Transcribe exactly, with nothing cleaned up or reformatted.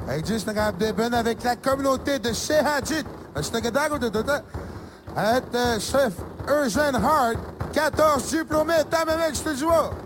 Egis nagabdeben avec la communauté de Shehadjit. Ashtagadago de Dota. At chef Eugène Hart, quatorze diplômés, Tamamel, je te joue.